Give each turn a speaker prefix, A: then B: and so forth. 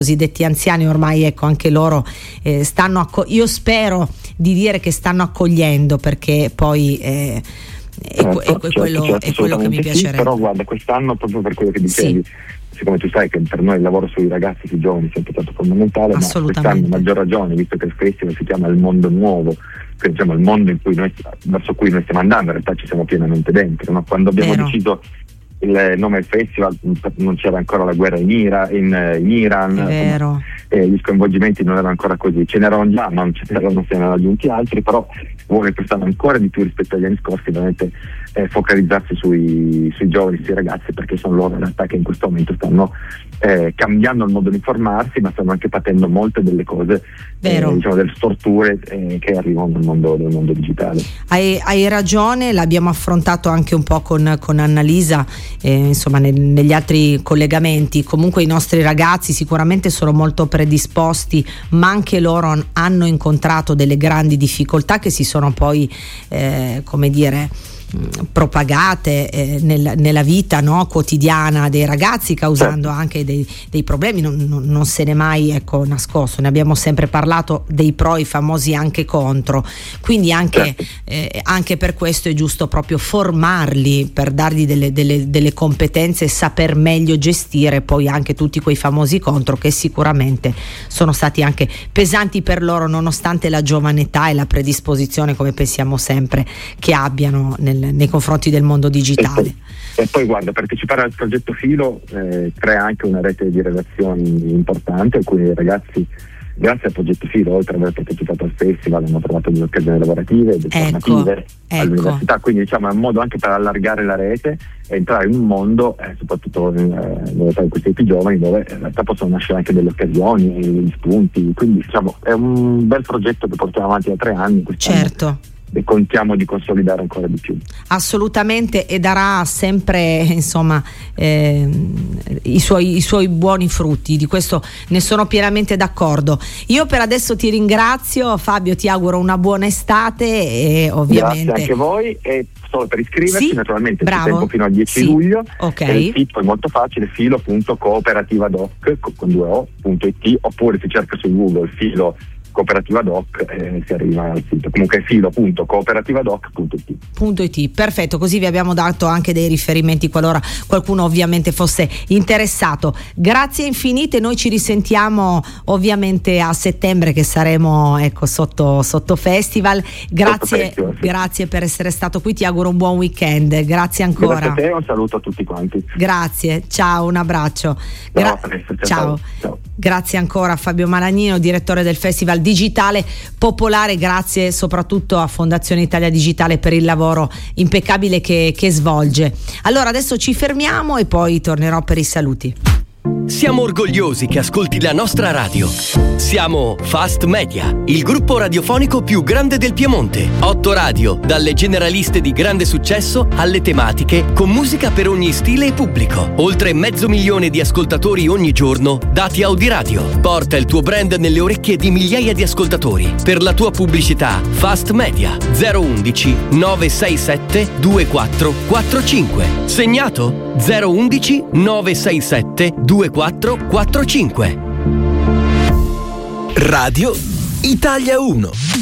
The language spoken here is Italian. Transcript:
A: cosiddetti anziani ormai, ecco, anche loro stanno io spero di dire che stanno accogliendo, perché poi è quello che mi piacerebbe.
B: Sì, però guarda, quest'anno, proprio per quello che dicevi, siccome tu sai che per noi il lavoro sui ragazzi, sui giovani è sempre stato fondamentale, ma quest'anno a maggior ragione, visto che il festival si chiama Il Mondo Nuovo, che diciamo il mondo verso cui noi stiamo andando, in realtà ci siamo pienamente dentro, no? Quando abbiamo deciso il nome del festival non c'era ancora la guerra in Iran,
A: vero.
B: Gli sconvolgimenti non erano ancora così, ce n'erano già, ma non se ne erano aggiunti altri, però vuole quest'anno ancora di più rispetto agli anni scorsi veramente focalizzarsi sui giovani, sui ragazzi, perché sono loro in realtà che in questo momento stanno cambiando il modo di informarsi, ma stanno anche patendo molte delle cose, diciamo delle storture che arrivano nel mondo digitale.
A: Hai ragione, l'abbiamo affrontato anche un po' con Annalisa, insomma negli altri collegamenti. Comunque i nostri ragazzi sicuramente sono molto predisposti, ma anche loro hanno incontrato delle grandi difficoltà che si sono poi propagate nella vita, no, quotidiana dei ragazzi, causando anche dei problemi. Non se ne è mai, ecco, nascosto, ne abbiamo sempre parlato, dei pro, i famosi anche contro, quindi anche per questo è giusto proprio formarli, per dargli delle competenze e saper meglio gestire poi anche tutti quei famosi contro, che sicuramente sono stati anche pesanti per loro, nonostante la giovane età e la predisposizione, come pensiamo sempre, che abbiano nei confronti del mondo digitale.
B: E poi guarda, partecipare al progetto Filo crea anche una rete di relazioni importante. Alcuni ragazzi, grazie al progetto Filo, oltre ad aver partecipato al festival, hanno trovato delle occasioni lavorative, formative all'università, quindi diciamo è un modo anche per allargare la rete e entrare in un mondo, soprattutto nell'età di questi più giovani, dove in realtà possono nascere anche delle occasioni, degli spunti. Quindi diciamo è un bel progetto che portiamo avanti da 3 anni.
A: Certo.
B: E contiamo di consolidare ancora di più.
A: Assolutamente, e darà sempre, insomma, i suoi buoni frutti. Di questo ne sono pienamente d'accordo. Io per adesso ti ringrazio, Fabio, ti auguro una buona estate e ovviamente
B: grazie anche a voi, e solo per iscriversi, naturalmente c'è tempo fino al 10 luglio. Il sito è molto facile, filo.cooperativadoc con 2o.it, oppure si cerca su Google Filo Cooperativa Doc, si arriva al sito. Comunque filo.cooperativadoc.it.
A: Perfetto, così vi abbiamo dato anche dei riferimenti qualora qualcuno ovviamente fosse interessato. Grazie infinite, noi ci risentiamo ovviamente a settembre, che saremo, ecco, sotto festival. Grazie per essere stato qui, ti auguro un buon weekend. Grazie ancora.
B: Grazie a te, un saluto a tutti quanti.
A: Grazie, ciao, un abbraccio. Ciao. Grazie ancora a Fabio Malagnino, direttore del Festival Digitale Popolare. Grazie soprattutto a Fondazione Italia Digitale per il lavoro impeccabile che svolge. Allora adesso ci fermiamo e poi tornerò per i saluti.
C: Siamo orgogliosi che ascolti la nostra radio. Siamo Fast Media, il gruppo radiofonico più grande del Piemonte. 8 radio, dalle generaliste di grande successo alle tematiche, con musica per ogni stile e pubblico. Oltre 500.000 di ascoltatori ogni giorno, dati Audiradio. Porta il tuo brand nelle orecchie di migliaia di ascoltatori. Per la tua pubblicità, Fast Media 011 967 2445. Segnato? 011 967 2445. Radio Italia 1.